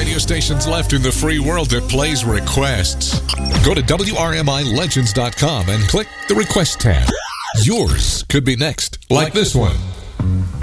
radio stations left in the free world that plays requests. Go to WRMILegends.com and click the Request tab. Yours could be next, like this one.